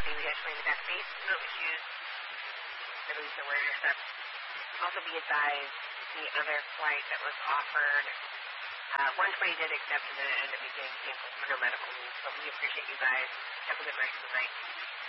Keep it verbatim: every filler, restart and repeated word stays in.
happy we actually got space, no issues, at least awareness of. Also be advised, the other flight that was offered, uh, one twenty did accept and then it ended up being canceled for no medical needs, but we appreciate you guys. Have a good rest of the night.